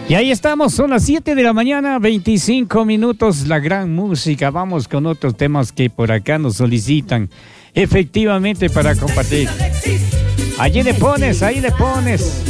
Y ahí estamos, son las 7 de la mañana, 25 minutos, la gran música. Vamos con otros temas que por acá nos solicitan efectivamente para compartir. Allí le pones, ahí le pones.